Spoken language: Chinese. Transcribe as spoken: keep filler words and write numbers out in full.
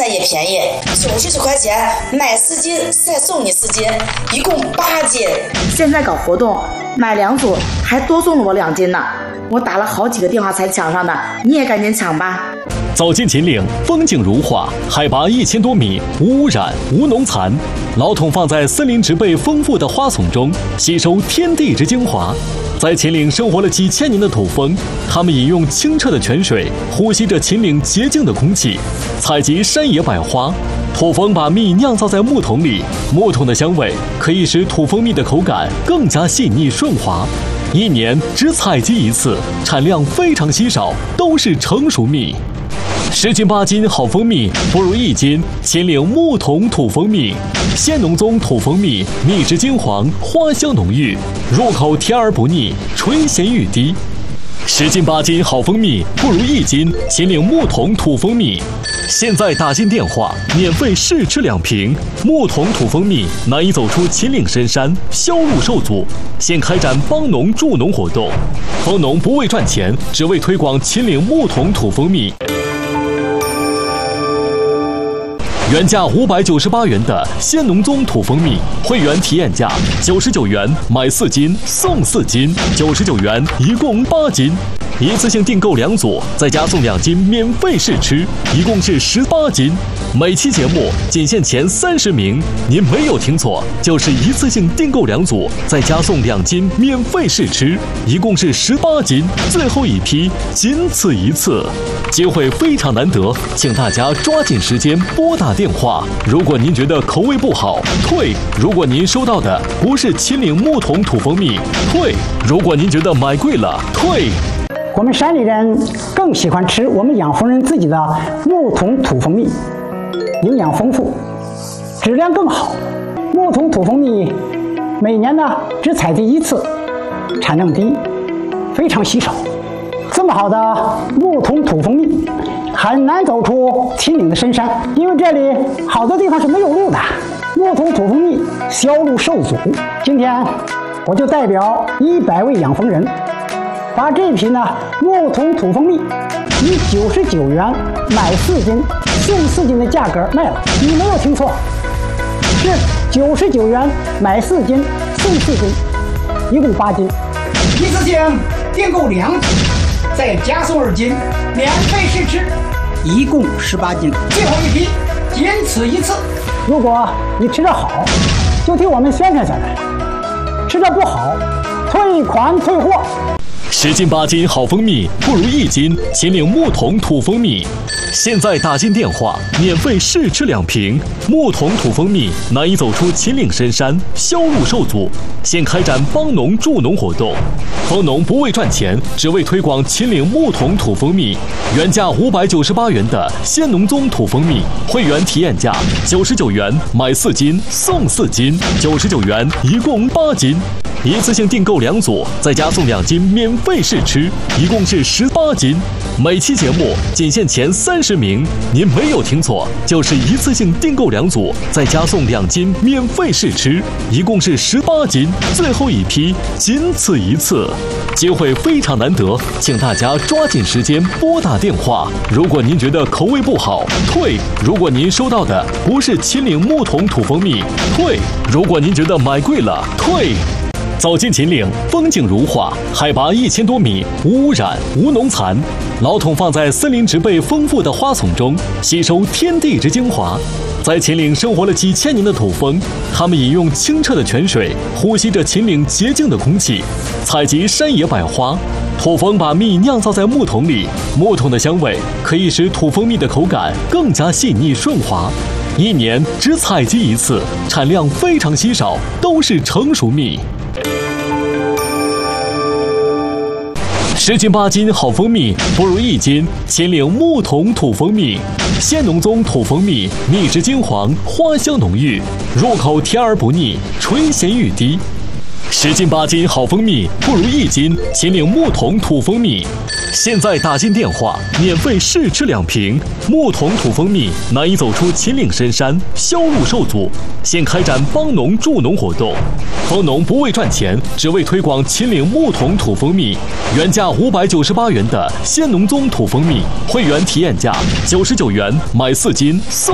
在也便宜，九十九块钱买四斤再送你四斤，一共八斤。 现在搞活动，买两组还多送了我两斤呢。我打了好几个电话才抢上的，你也赶紧抢吧。 走进秦岭，风景如画，海拔一千多米，无污染，无农残。老桶放在森林植被丰富的花丛中，吸收天地之精华。在秦岭生活了几千年的土蜂，它们饮用清澈的泉水，呼吸着秦岭洁净的空气，采集山野百花。土蜂把蜜酿造在木桶里，木桶的香味可以使土蜂蜜的口感更加细腻顺滑。一年只采集一次，产量非常稀少，都是成熟蜜。十斤八斤好蜂蜜，不如一斤秦岭木桶土蜂蜜。鲜浓棕土蜂蜜，蜜质金黄，花香浓郁，入口甜而不腻，醇咸欲滴。十斤八斤好蜂蜜，不如一斤秦岭木桶土蜂蜜。现在打进电话，免费试吃两瓶。木桶土蜂蜜难以走出秦岭深山，销路受阻。现开展帮农助农活动，蜂农不为赚钱，只为推广秦岭木桶土蜂蜜。原价五百九十八元的鲜浓棕土蜂蜜，会员体验价九十九元买四斤送四斤，九十九元一共八斤。一次性订购两组，再加送两斤免费试吃，一共是十八斤。每期节目仅限前三十名，您没有听错，就是一次性订购两组，再加送两斤免费试吃，一共是十八斤。最后一批，仅此一次，机会非常难得，请大家抓紧时间拨打电话。如果您觉得口味不好，退；如果您收到的不是秦岭木桶土蜂蜜，退；如果您觉得买贵了，退。 我们山里人更喜欢吃我们养蜂人自己的木桶土蜂蜜，营养丰富，质量更好。木桶土蜂蜜每年呢只采集一次，产量低，非常稀少。这么好的木桶土蜂蜜很难走出秦岭的深山，因为这里好多地方是没有路的，木桶土蜂蜜销路受阻。今天我就代表一百位养蜂人，把这批呢木桶土蜂蜜以九十九元买四斤送四斤的价格卖了。你没有听错，是九十九元买四斤送四斤，一共八斤。一次性订购两斤，再加送二斤免费试吃，一共十八斤。最后一批，仅此一次。如果你吃得好，就替我们宣传宣传；吃得不好，退款退货。 十斤八斤好蜂蜜，不如一斤秦岭木桶土蜂蜜。现在打进电话，免费试吃两瓶。木桶土蜂蜜难以走出秦岭深山，销路受阻。现开展帮农助农活动，蜂农不为赚钱，只为推广秦岭木桶土蜂蜜。原价五百九十八元的鲜浓棕土蜂蜜，会员体验价九十九元买四斤送四斤，九十九元一共八斤。一次性订购两组，再加送两斤免费试吃，一共是十八斤。每期节目仅限前三十名，您没有听错，就是一次性订购两组，再加送两斤免费试吃，一共是十八斤。最后一批，仅此一次，机会非常难得，请大家抓紧时间拨打电话。如果您觉得口味不好，退；如果您收到的不是秦岭木桶土蜂蜜，退；如果您觉得买贵了，退。走进秦岭，风景如画，海拔一千多米，无污染，无农残。老桶放在森林植被丰富的花丛中，吸收天地之精华。在秦岭生活了几千年的土蜂，它们饮用清澈的泉水，呼吸着秦岭洁净的空气，采集山野百花。土蜂把蜜酿造在木桶里，木桶的香味可以使土蜂蜜的口感更加细腻顺滑。一年只采集一次，产量非常稀少，都是成熟蜜。十斤八斤好蜂蜜，不如一斤秦岭木桶土蜂蜜。鲜浓棕土蜂蜜，蜜质金黄，花香浓郁，入口甜而不腻，醇咸欲滴。十斤八斤好蜂蜜，不如一斤秦岭木桶土蜂蜜。现在打进电话，免费试吃两瓶。木桶土蜂蜜难以走出秦岭深山，销路受阻。现开展帮农助农活动，蜂农不为赚钱，只为推广秦岭木桶土蜂蜜。原价五百九十八元的鲜浓棕土蜂蜜，会员体验价九十九元买四斤送